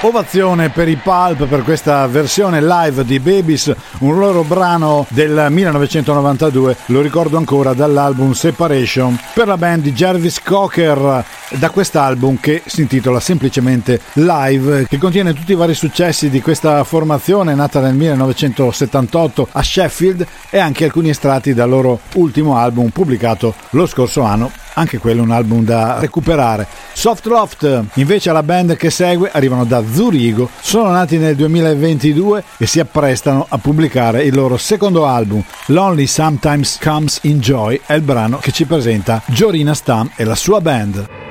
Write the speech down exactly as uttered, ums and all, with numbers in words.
Ovazione per i Pulp per questa versione live di Babies, un loro brano del millenovecentonovantadue, lo ricordo ancora, dall'album Separation, per la band di Jarvis Cocker, da quest'album che si intitola semplicemente Live, che contiene tutti i vari successi di questa formazione nata nel millenovecentosettantotto a Sheffield e anche alcuni estratti dal loro ultimo album pubblicato lo scorso anno, anche quello un album da recuperare. Soft Loft invece, la band che segue, arrivano da Zurigo, sono nati nel duemilaventidue e si apprestano a pubblicare il loro secondo album. Lonely Sometimes Comes in Joy è il brano che ci presenta Jorina Stam e la sua band.